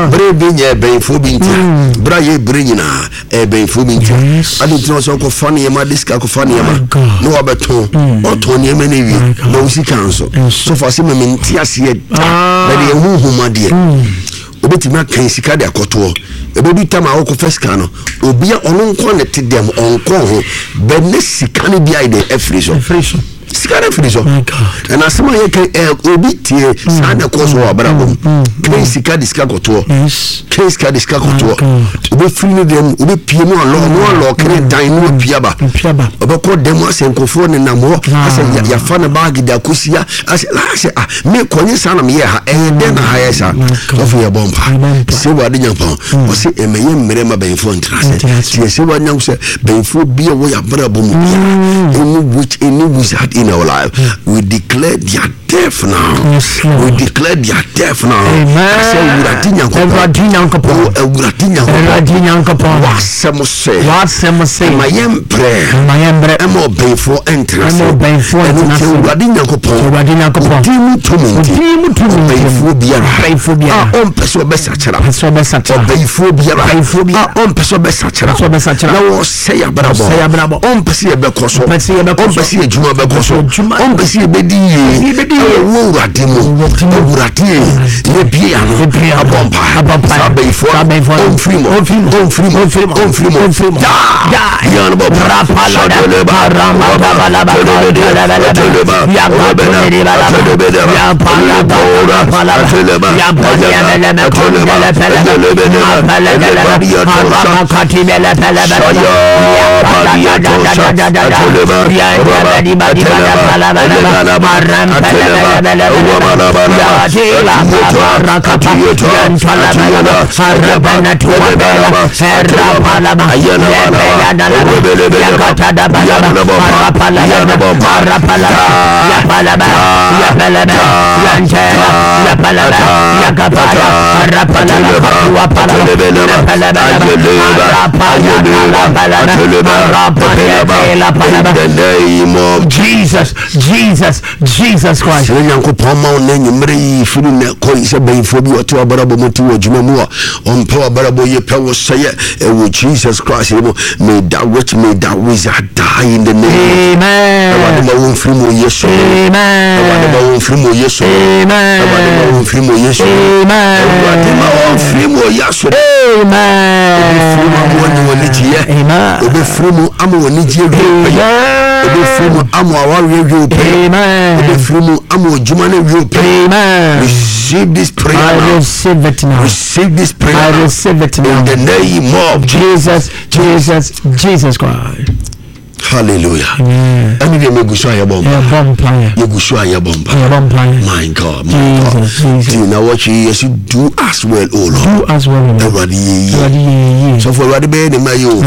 Brebinya benfo binti braye brenyina benfo binti adutino so ko fane ma diska ko fane ma no abeton oton ne mena wi no sika nso so fa se mementi ase na de huhuma de obetimi akan sika de akoto ebedu tama wo ko feska no obia ono nko ne tedem onko ho be ne sika ne bia ide efriso Scarlet Friso, and as someone can obit here, Sana Coso, Abraham, Crazy Cadiscacoto, Case Cadiscacoto, we free them, we piano along one law, can dine Piaba, about Demos and Cofon and Namo, I said, Yafana Bagi da Cusia, I said, me Conya Sanam, and then I said, of your bomb, say what the young pond, was it a million Mirema Benfon Transit, she said, what young said, Benfo be away a brother, in which any wizard in our life, we declare their death now. We declare their death now. I say, Uratinya say, my young prayer, I'm all pay for entrance. Uradinya Ompesi bedi wo radimo urati ye bia no abompa sabefo onfrimo ya no rapala Jesus Christ. Yanko Poma Nenimri, feeling calling Sabay for you to a barabo to a Jumamua on Power Barabo Yepa say with Jesus Christ, may that witch, may that wizard die in the name. Amen. Yes, receive this prayer. I receive it now. Receive this prayer. I receive it now. In the name of Jesus Christ. Hallelujah. And if you make Gushaya bomb, you Gushaya bomb. My God, do now what you do as well, oh Lord. Do as well, so for what the baby, my you.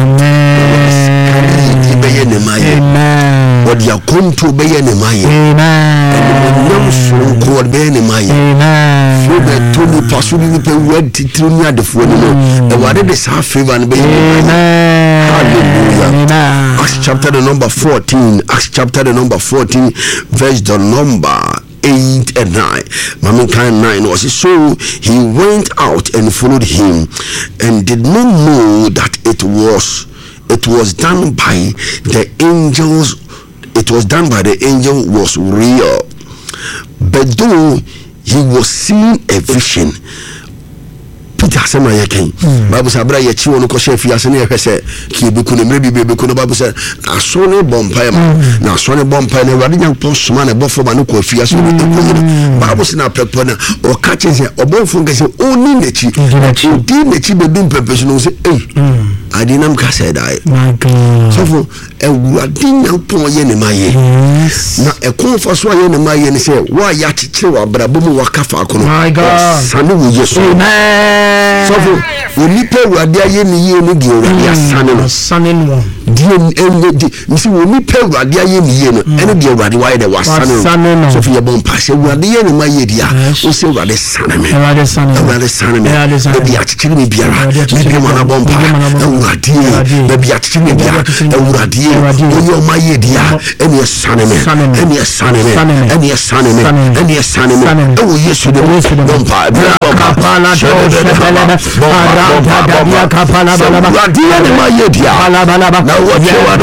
Amen. What you come to be in my amen. Called be in my amen. So that to be possibly the word to me at the phone. The word is half favor and be amen. Hallelujah. Acts chapter the number 14. Acts chapter the number 14, verse the number 8 and 9. Mankind 9 was so he went out and followed him and did not know that it was done by the angels. It was done by the angel was real, but though he was seeing a vision. Peter sema yake Bible say abra ye chi wonu ko chef ya se na ehwese ki beku ne mrebi beku no Bible say asone bompa na asone bompa na wade nyankopon soma na bofo ma no ko afia so Bible say na pepo na o ka che se obonfo ngese oni nechi di nechi bedum pepe no say I didn't cast it. My God. So for a wedding upon Yenny Maye. Now a call for Sway and Maye and say, why Yachiwa, Brabumu Wakafa? My God. Sanu, yes. Amen. So for we live where they are Yenny, son in one. nsi wo mi pe urade aye ni ye no ene de urade wa ye de wasane so fi ye bon pa se urade ye ni ma ye dia o se urade sane me urade sane me be atchiri me biara me bi mana bon pa urade be bi atchiri me biara urade o yo ma ye dia ene sane me ene sane me ene sane me ene sane me o yesu de bon pa kapala to shebele ara kapala urade ye ni ma ye dia na wachewa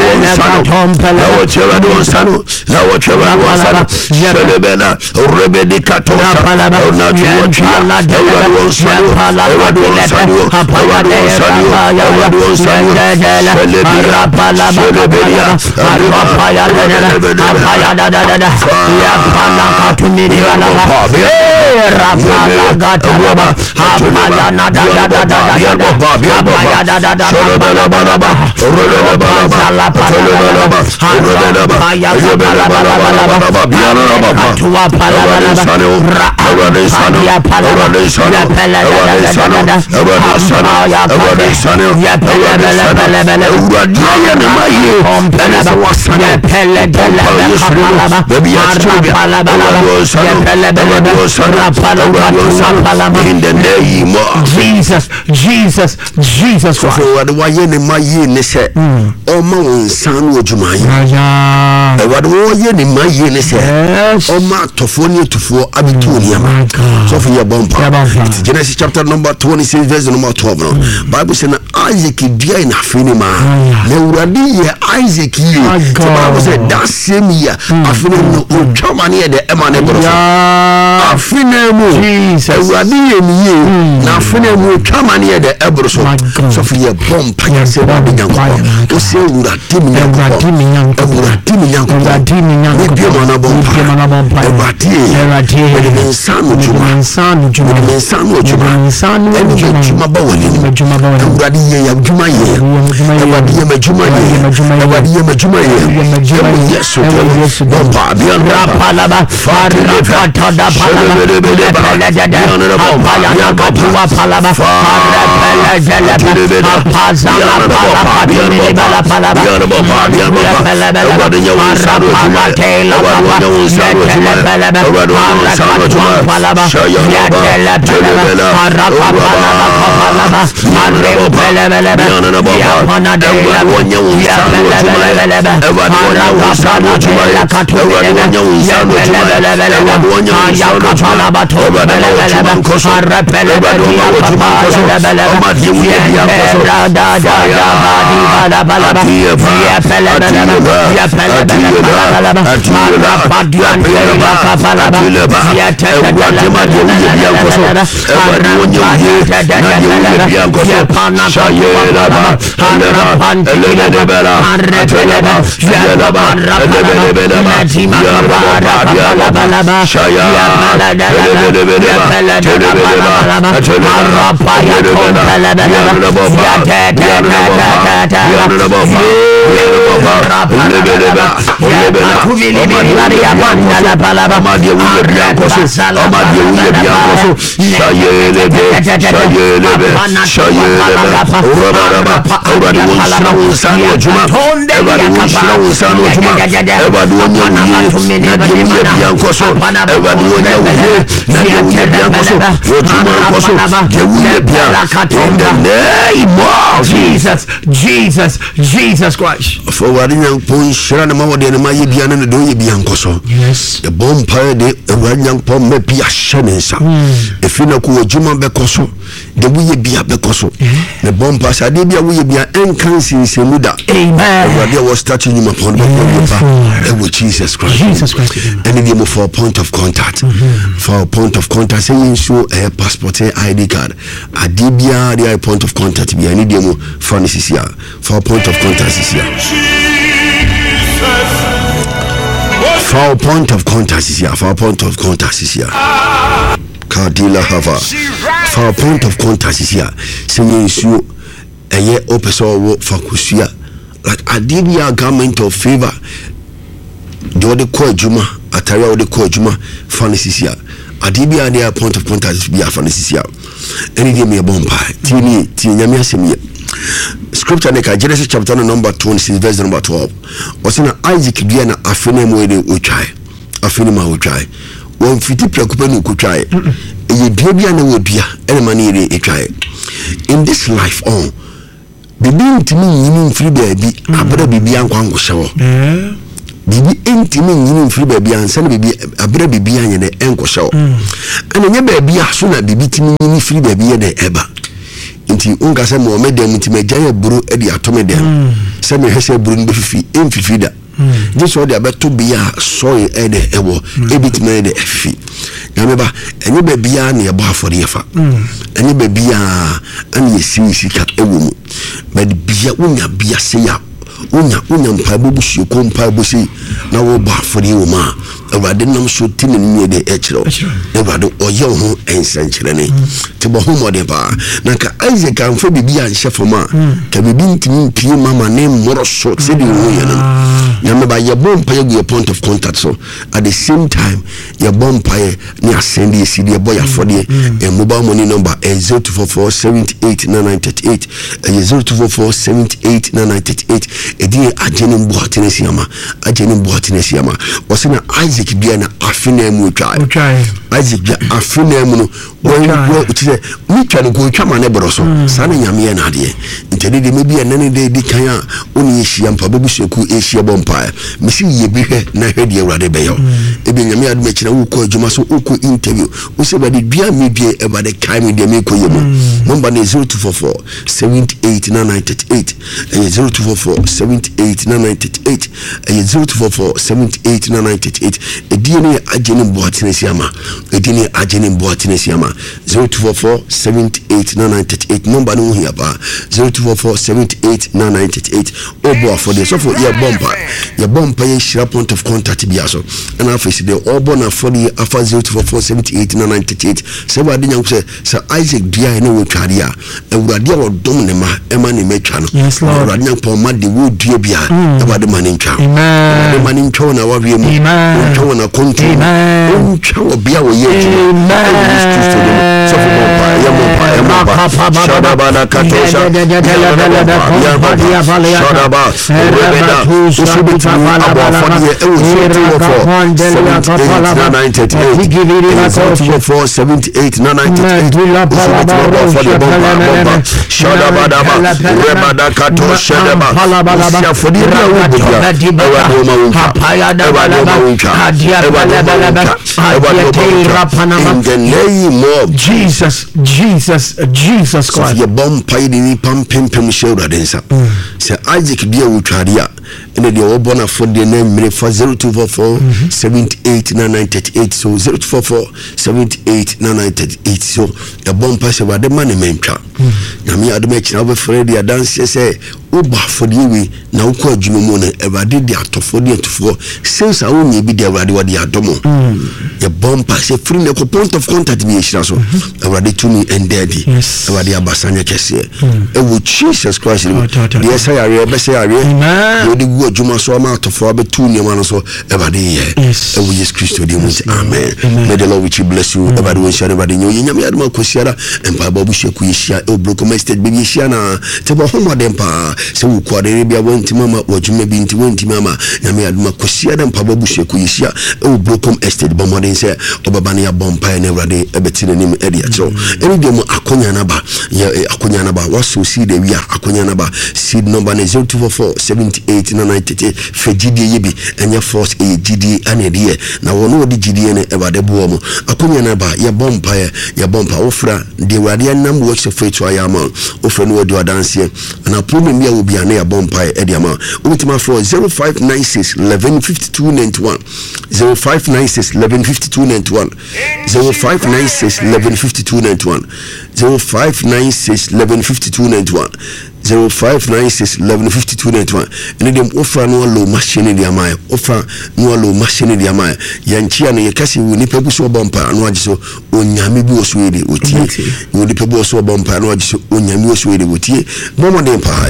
do sano Shelebena Rebedi Katosha in the name of Jesus Christ. What do I say? Oh, my son, would you mind? What do I my year say? Oh, my Tophonia to 4 Abitunia. So for your bumper. It's Genesis chapter number 26, verse number 12. Bible said Isaac dear in Afinima. Neuradi Isaac ye. The Bible said that same year. Afinimo Germany the Emanebo. Afinemo. Neuradi ye. Nafinemo Germany the Ebroso. So for your bumper. You say what the young one. You say Uratimi Jesus Christ. For what in young point, Sharon Mawadi and my Bian and the Doye Biancoso. Yes, the bomb pie, the young pom may be a shenansa. If you know Juma Becoso, the way be a Becoso, the bomb pass, I did be a way be an encancy in Semuda. Amen. There was touching him upon the Jesus Christ. Jesus Christ. And if you for a point of contact, for a point of contact, saying show a passport, ID card, a DBR, the point of contact, be any demo for a point of contact is here. For a point of contact is here. For a point of contact is here. Kadila Hava. For a point of contact is here. Saying you a year open so for Kusia. Like a DBR garment of favor. The other call Juma, Ataria the call Juma, Fanisia. A DBR their point of contact is be a Fanisia. Any day me a bomb pie. Tini, Yamia Semia. scripture like Genesis chapter number 26 verse number 12. Osina Isaac dia na afene mo ede ochai. Afene ma ochai. Won fiti prakupa no kutwai. Ye dua bia na wodua ene mane ire etwai. In this life on bibi ntimi nyini mfiri baabi abra bibi ankwango hyewo. Bibi ntimi nyini mfiri baabi ansa na bibi abra bibi anye ne enko hyewo. Ana nya baabi aso na bibi timi nyini mfiri baabi ye de eba. Nti unga se mo medem nti mejaye buru e di atomedem se me hwese buru no befifi emfifi da just so de abeto bia soy e de ewo ebitime de efifi na meba enye ba bia na ye bo afori yefa enye ba bia an ye sika ewo mu but bia unya bia se ya unya mpa bobusu ko mpa bosi na wo ba afori wo ma awade nam so tini ni de echiro awade oye ho ensankyere ne te bo ho mode ba na ka Isaac kan fa bibi an shefoma ka bibi ntimi pie mama ne moro so se de wo ye na me ba ye bompa ye go point of contact so at the same time ye bompa ye ni asend ye CD boy afode e mobile money number 0244789938 0244789938 edi agene mboatene siama osina Isaac bia na afina mu twai Isaac bia afina mu no wo utise mi twa no go twa ma ne broso sana nyame na ade ntede de me bia nane de di kan a oni ehia mpa babuseku ehia bompa misi ye bihwe na hwede awrade beyo ebi nyame ade me kira wo ko adwuma so wo interview wo se ba de bia me bia e ba de kai me de me ko yemu number 0244789938 0244789938 0244789938 edine agene boatene siama 0244789938 number no here ba 0244789938 obo for the so for your bumper ye share point of contact bia so and afisi the obo na for the afa 0244789938 se ba de nyanko se Isaac dia na wo twade a awurade a odom ne ma ema ne metwa no awurade nyanko ma de wo dua bia e ba de ma ne ntwa de ma ne ntwa na wa wie mu ntwa na kontu ntwa wo bia wo ye so for Shadabana Katosha Shadaba Jesus Christ. Your bomb pie ni pam shewra densa. Se Isaac bia wo twade a ene de wo bona for the name me for 0244789938 so 0244789938 so your bomb pie se wade man mentwa. Na me adome kina wo fredi a dance se uba for the we na wo ko adwuma mu na ewade de atofo de atofo since awo me bi de ewade wade adomo. Your bomb pie se free na ko point of contact bi ehira so ewade to me and daddy ewade abasanya kese ewo Jesus Christ the say are be say are we de go adwuma so ma atofo abetu niam no so ewade ye ewo Jesus Christ de mu amen. May the Lord which bless you ewade wo share ewade nyo nyame adoma kosiara empa babu sheku yeshia obroko state baby yeshia na te bo homo dempa se wo kwade bia wonti mama wajuma bi nti wonti mama nyame adoma kosiara empa babu sheku yeshia obroko estate bo modern se obaba ne ya bompa na ewade ebetine nim edi acho eni dem akonya na ba akonya na ba waso seed de wi akonya na ba seed number 0244789938 fejidi yebi enya force gd anedie na wono wodi gd ne ewade bo mo akonya na ba ya bompa ofra de wade nam watch faith ayama ofra no wadi adanse na problem bia obi ana ya bompa edi ama ultima for 0596115291 0596115291 0596115291 0596115291 0596115291 and them offer no low machine di amaya offer no low machine di amaya yanchia no yekasi woni pebuso bompa no agiso onyame bi oswede otie woni pebuso bompa no agiso onyame oswede otie bomo dem pa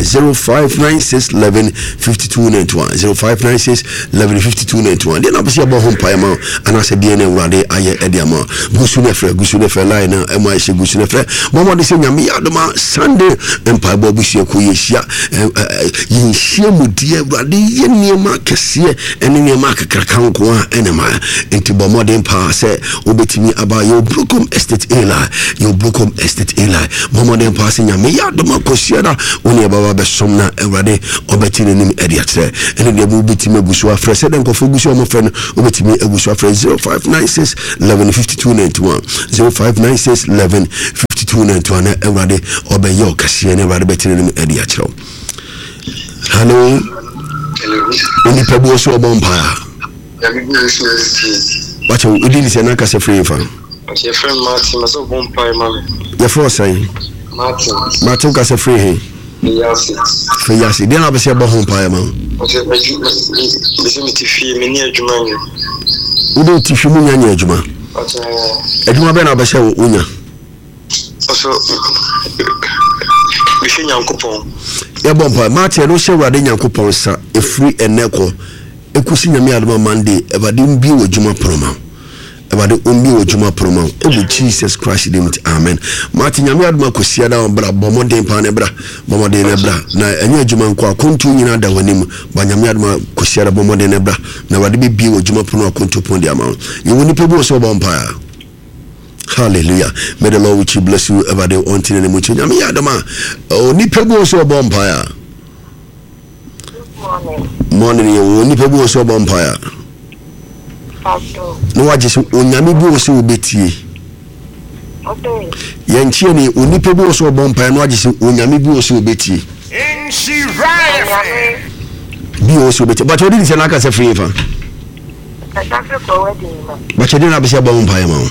0596115291 0596115291 dey na pese bo hompa ma anase de na urade aye ediama gusu ne fre line na ema she gusu ne fre bomo de se nyame yadoma Sunday empa bo busie ko yeshia yenhia mudie awurade ye niema kese ene niema kakrakanko a enema enti bomodin pa se obetimi aba yo Brocom Estate Eli bomodin pa se nyame ya doma kosiada oni baba be somna awurade obetini nim ediatre ene de obetimi aguso afre se den kofo guso mo fre no obetimi aguso afre 0596 115291 0596 115291 awurade obeyo kase ne awurade betini nim ediatre. Hello. Oni pebu so bompa. What you didn't say na kase free fan. Your friend Martin must have bompa man. Your first say Martin kase free he. Yes. Then I say bompa man. Okay, but you TV me near Jumanya. We don't TV me near Juma. Ejuma be na be say unya. Also we should yankopon. Ya bompa Martin no she wade yankopon sa e free eneko ekusi nyame adoma Monday ebade mbi wo juma proma ebade ombi wo juma proma ebu Jesus Christ name amen. Martin nyame adoma kosia da bra bomodin pa ne bra bomodin ne bra na enye juma nko akontu nyina da wanim ba nyame adoma kosia da bomodin ne bra na wade bi wo juma proma akontu pon dia ma ye woni pebu so bompa. Hallelujah. May the Lord which bless you ever day until the much nyame adoma oni pebu so bompa. Morning you ni pebu so vampire. No wa jesi onyame bi wo se obetie. Okay. Yenchie ni oni pebu so vampire no wa jesi onyame bi wo se obetie. Bi wo se obetie. But you didn't say na ka se free fa. But you didn't have say vampire ma.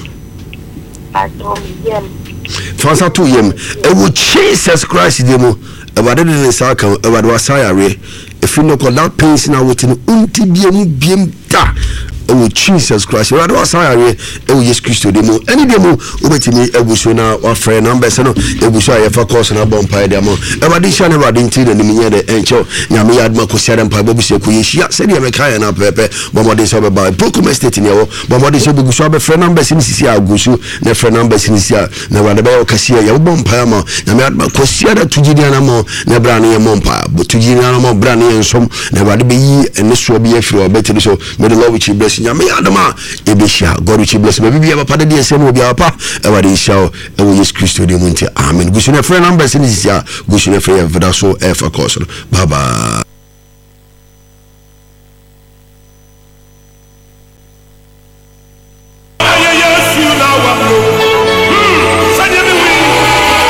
Fansa to yem. E wo Jesus Christ demo. E wa de ne sa kan e wa de wasaya re. If you know that pains now within unti biem da oh Jesus Christ rather was I oh yes Christo demo any demo obetimi ebuso na wa friend numbers no ebuso ayefa course na bompa demo ebadisha na radinti na nimiye de encho nyame yadma ko siare mpa bobuso ko yeshia se de meka na pepe bomode so be ba Brocom Estate ne wo bomode so beguso be friend numbers ni sisi aguso na friend numbers ni sisi na wade ba okasia ya bompa ma nyame yadma ko siare tujidi na mo na bra na ye mompa bo tujidi na mo bra na ye nsom na wade be yi ene so be afiri obetiri so may the Lord which bless nyame yadma ebeshia God which bless me bibia papa de ese no bia papa e wade show e wo yes Christo de munti amen guso na friend numbers ni sisi guso na friend vida so e fa course bye bye.